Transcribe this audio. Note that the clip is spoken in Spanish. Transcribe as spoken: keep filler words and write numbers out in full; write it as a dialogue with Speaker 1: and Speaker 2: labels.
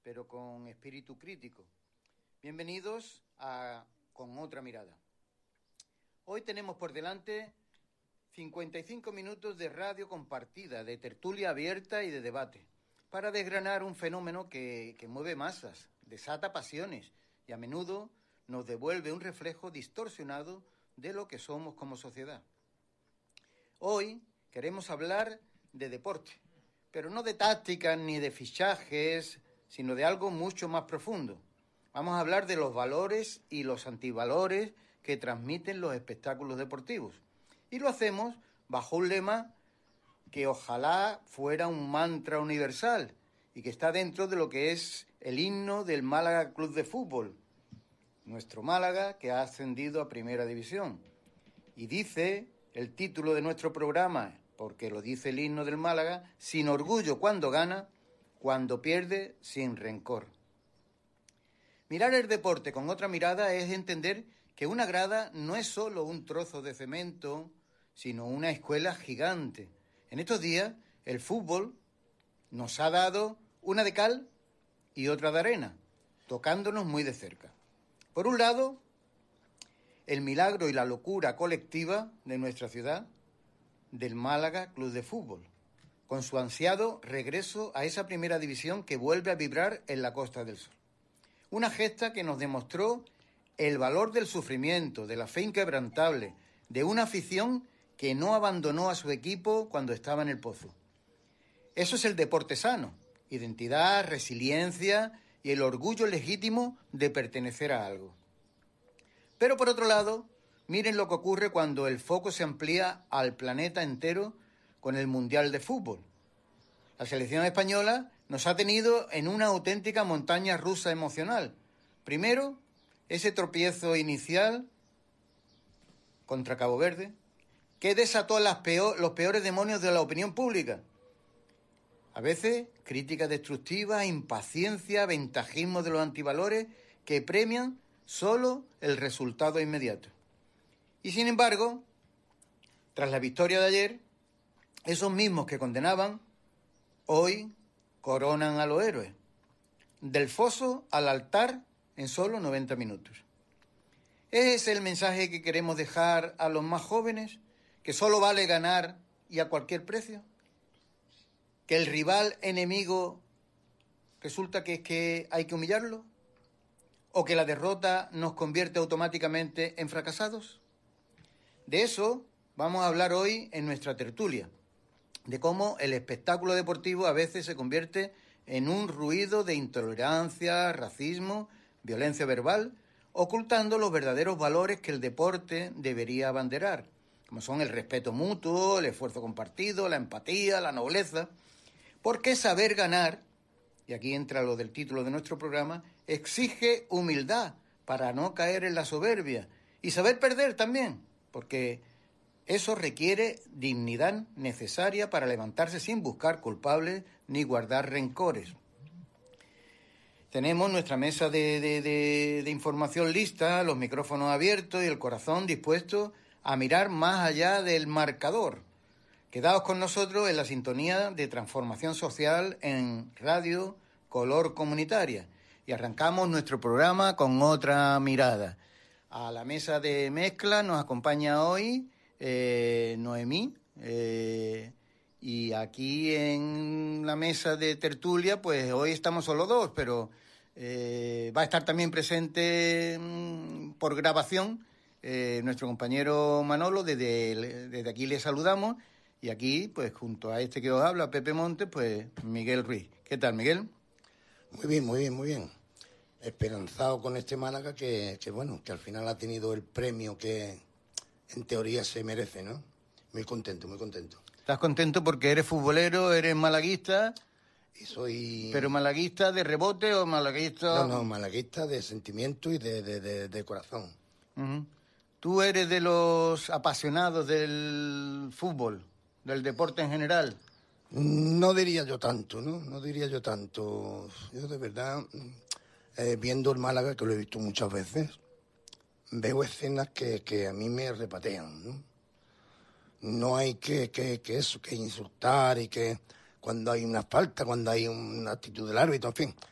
Speaker 1: pero con espíritu crítico. Bienvenidos a Con Otra Mirada. Hoy tenemos por delante cincuenta y cinco minutos de radio compartida, de tertulia abierta y de debate, para desgranar un fenómeno que, que mueve masas, desata pasiones y a menudo nos devuelve un reflejo distorsionado de lo que somos como sociedad. Hoy queremos hablar de deporte, pero no de tácticas ni de fichajes, sino de algo mucho más profundo. Vamos a hablar de los valores y los antivalores que transmiten los espectáculos deportivos. Y lo hacemos bajo un lema que ojalá fuera un mantra universal y que está dentro de lo que es el himno del Málaga Club de Fútbol, nuestro Málaga que ha ascendido a Primera División. Y dice el título de nuestro programa, porque lo dice el himno del Málaga: sin orgullo cuando gana, cuando pierde sin rencor. Mirar el deporte con otra mirada es entender que una grada no es solo un trozo de cemento, sino una escuela gigante. En estos días, el fútbol nos ha dado una de cal y otra de arena, tocándonos muy de cerca. Por un lado, el milagro y la locura colectiva de nuestra ciudad, del Málaga Club de Fútbol, con su ansiado regreso a esa primera división que vuelve a vibrar en la Costa del Sol. Una gesta que nos demostró el valor del sufrimiento, de la fe inquebrantable, de una afición que no abandonó a su equipo cuando estaba en el pozo. Eso es el deporte sano: identidad, resiliencia y el orgullo legítimo de pertenecer a algo. Pero por otro lado, miren lo que ocurre cuando el foco se amplía al planeta entero con el Mundial de Fútbol. La selección española nos ha tenido en una auténtica montaña rusa emocional. Primero, ese tropiezo inicial contra Cabo Verde, que desató las peor, los peores demonios de la opinión pública. A veces, críticas destructivas, impaciencia, ventajismo de los antivalores que premian solo el resultado inmediato. Y sin embargo, tras la victoria de ayer, esos mismos que condenaban, hoy coronan a los héroes. Del foso al altar en solo noventa minutos. ¿Es ese el mensaje que queremos dejar a los más jóvenes? ¿Que solo vale ganar y a cualquier precio? ¿Que el rival enemigo resulta que es que hay que humillarlo? ¿O que la derrota nos convierte automáticamente en fracasados? De eso vamos a hablar hoy en nuestra tertulia, de cómo el espectáculo deportivo a veces se convierte en un ruido de intolerancia, racismo, violencia verbal, ocultando los verdaderos valores que el deporte debería abanderar, como son el respeto mutuo, el esfuerzo compartido, la empatía, la nobleza. Porque saber ganar, y aquí entra lo del título de nuestro programa, exige humildad para no caer en la soberbia, y saber perder también, porque eso requiere dignidad necesaria para levantarse sin buscar culpables ni guardar rencores. Tenemos nuestra mesa de, de, de, de información lista, los micrófonos abiertos y el corazón dispuesto a mirar más allá del marcador. Quedaos con nosotros en la sintonía de Transformación Social en Radio Color Comunitaria. Y arrancamos nuestro programa con otra mirada. A la mesa de mezcla nos acompaña hoy eh, Noemí. Eh, y aquí en la mesa de tertulia, pues hoy estamos solo dos, pero eh, va a estar también presente mmm, por grabación eh, nuestro compañero Manolo. Desde, desde aquí le saludamos. Y aquí, pues junto a este que os habla, Pepe Montes, pues Miguel Ruiz. ¿Qué tal, Miguel?
Speaker 2: Muy bien, muy bien, muy bien. Esperanzado con este Málaga que, que, bueno, que al final ha tenido el premio que en teoría se merece, ¿no? Muy contento, muy contento.
Speaker 1: ¿Estás contento porque eres futbolero, eres malaguista?
Speaker 2: Y soy...
Speaker 1: ¿Pero malaguista de rebote o malaguista...?
Speaker 2: No, no, malaguista de sentimiento y de, de, de, de corazón.
Speaker 1: Uh-huh. ¿Tú eres de los apasionados del fútbol, del deporte en general?
Speaker 2: No diría yo tanto, ¿no? No diría yo tanto. Yo de verdad, eh, viendo el Málaga, que lo he visto muchas veces, veo escenas que, que a mí me repatean, ¿no? No hay que, que, que eso, que insultar y que cuando hay una falta, cuando hay una actitud del árbitro, en fin,